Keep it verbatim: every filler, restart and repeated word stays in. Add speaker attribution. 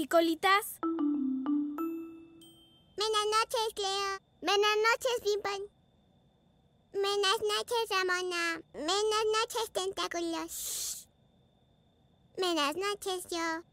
Speaker 1: ¿Y Colitas?
Speaker 2: Buenas noches, Cleo. Buenas noches, Pimpón. Buenas noches, Ramona. Buenas noches, Tentáculos. Buenas noches, yo.